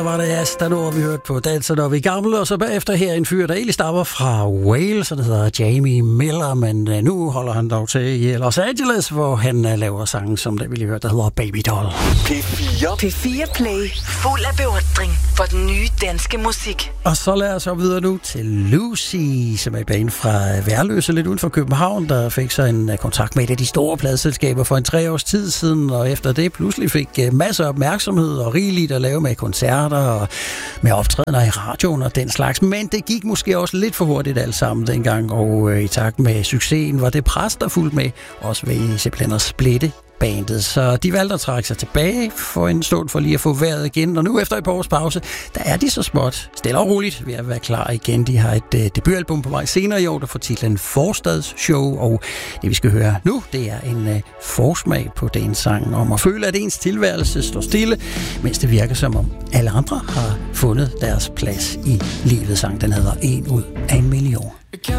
Var det Astano, vi hørte på Danser, når vi er gamle, og så bagefter her en fyr, der egentlig stammer fra Wales, og det hedder Jamie Miller, men nu holder han dog til i Los Angeles, hvor han laver sange, som det vi lige hørte, der hedder Baby Doll. P4 Play, fuld af beundring for den nye danske musik. Og så lad os så videre nu til Lucy, som er i banen fra Værløse, lidt uden for København, der fik så en kontakt med et af de store pladeselskaber for en 3 års tid siden, og efter det pludselig fik masser af opmærksomhed og rigeligt at lave med koncerter og med optrædener i radioen og den slags. Men det gik måske også lidt for hurtigt alt sammen dengang, og i takt med succesen var det pres, der fulgte med, også ved simpelthen at splitte bandet. Så de valgte at trække sig tilbage for en stund for lige at få vejret igen. Og nu efter et par års pause, der er de så småt stille og roligt ved at være klar igen. De har et debutalbum på vej senere i år, der får titlen Forstadsshow. Og det vi skal høre nu, det er en forsmag på den sang om at føle, at ens tilværelse står stille, mens det virker som om alle andre har fundet deres plads i livet. Sang, den hedder 1 ud af 1 million.